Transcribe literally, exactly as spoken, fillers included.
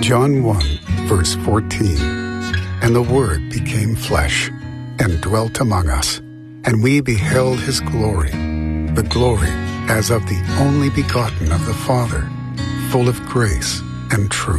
John one, verse fourteen. And the Word became flesh and dwelt among us, and we beheld his glory, the glory as of the only begotten of the Father, full of grace and truth.